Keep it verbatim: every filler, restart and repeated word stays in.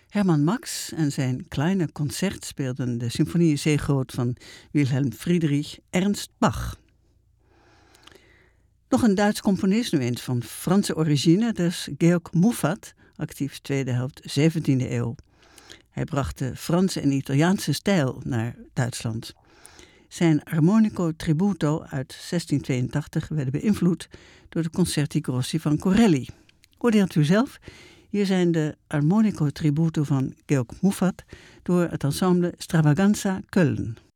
Herman Max en zijn kleine concert speelden de symfonie Zeegroot van Wilhelm Friedrich Ernst Bach. Nog een Duits componist, nu eens van Franse origine, dat is Georg Muffat, actief tweede helft zeventiende eeuw. Hij bracht de Franse en Italiaanse stijl naar Duitsland. Zijn Armonico Tributo uit zestien tweeëntachtig werd beïnvloed door de Concerti Grossi van Corelli. Oordeelt u zelf? Hier zijn de Armonico Tributo van Georg Muffat door het ensemble Stravaganza Köln.